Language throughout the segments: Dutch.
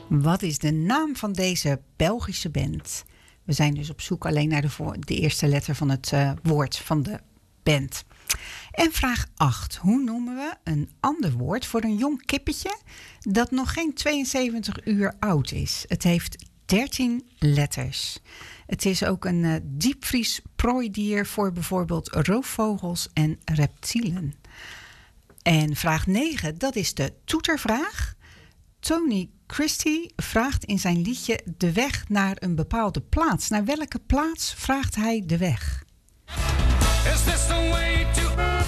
Wat is de naam van deze Belgische band? We zijn dus op zoek alleen naar de eerste letter van het woord van de band. En vraag 8. Hoe noemen we een ander woord voor een jong kippetje dat nog geen 72 uur oud is? Het heeft 13 letters. Het is ook een diepvries prooidier voor bijvoorbeeld roofvogels en reptielen. En vraag 9, dat is de toetervraag. Tony Christie vraagt in zijn liedje de weg naar een bepaalde plaats. Naar welke plaats vraagt hij de weg? Is this the way to...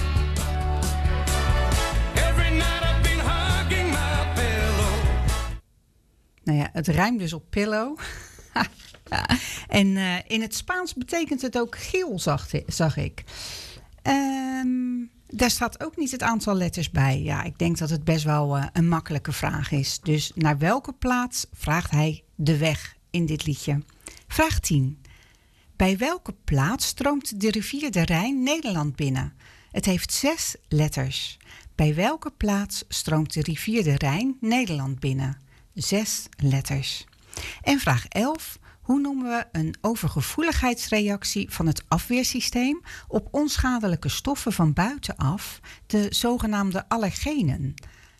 Every night I've been hugging my pillow. Nou ja, het rijmt dus op pillow. En in het Spaans betekent het ook geel, zag ik. Daar staat ook niet het aantal letters bij. Ja, ik denk dat het best wel een makkelijke vraag is. Dus naar welke plaats vraagt hij de weg in dit liedje? Vraag 10. Bij welke plaats stroomt de rivier de Rijn Nederland binnen? Het heeft 6 letters. Bij welke plaats stroomt de rivier de Rijn Nederland binnen? 6 letters. En vraag 11. Hoe noemen we een overgevoeligheidsreactie van het afweersysteem op onschadelijke stoffen van buitenaf, de zogenaamde allergenen?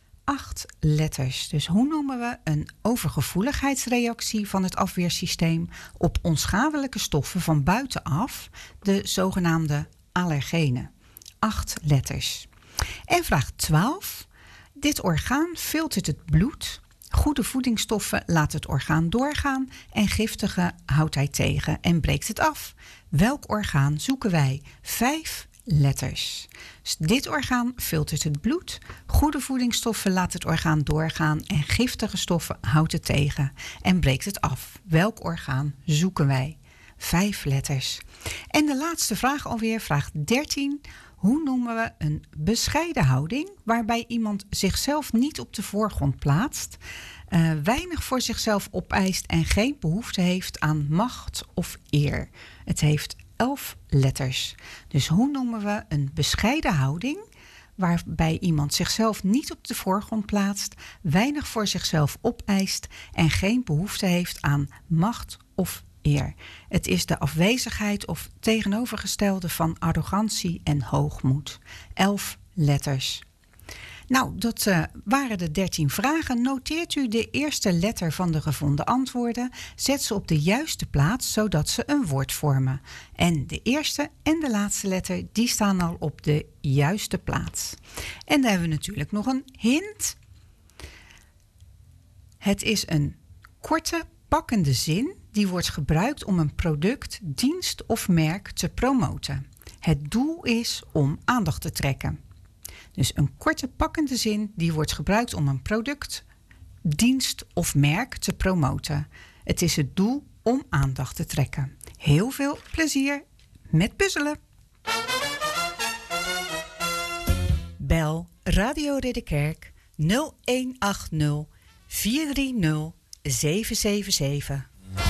8 letters. Dus hoe noemen we een overgevoeligheidsreactie van het afweersysteem op onschadelijke stoffen van buitenaf, de zogenaamde allergenen? 8 letters. En vraag 12. Dit orgaan filtert het bloed. Goede voedingsstoffen laat het orgaan doorgaan en giftige houdt hij tegen en breekt het af. Welk orgaan zoeken wij? 5 letters. Dus dit orgaan filtert het bloed. Goede voedingsstoffen laat het orgaan doorgaan en giftige stoffen houdt het tegen en breekt het af. Welk orgaan zoeken wij? 5 letters. En de laatste vraag alweer, vraag 13. Hoe noemen we een bescheiden houding waarbij iemand zichzelf niet op de voorgrond plaatst, weinig voor zichzelf opeist en geen behoefte heeft aan macht of eer? Het heeft 11 letters. Dus hoe noemen we een bescheiden houding waarbij iemand zichzelf niet op de voorgrond plaatst, weinig voor zichzelf opeist en geen behoefte heeft aan macht of eer? Het is de afwezigheid of tegenovergestelde van arrogantie en hoogmoed. 11 letters. Nou, dat waren de 13 vragen. Noteert u de eerste letter van de gevonden antwoorden. Zet ze op de juiste plaats, zodat ze een woord vormen. En de eerste en de laatste letter, die staan al op de juiste plaats. En dan hebben we natuurlijk nog een hint. Het is een korte, pakkende zin die wordt gebruikt om een product, dienst of merk te promoten. Het doel is om aandacht te trekken. Dus een korte, pakkende zin die wordt gebruikt om een product, dienst of merk te promoten. Het is het doel om aandacht te trekken. Heel veel plezier met puzzelen. Bel Radio Ridderkerk 0180 430 777.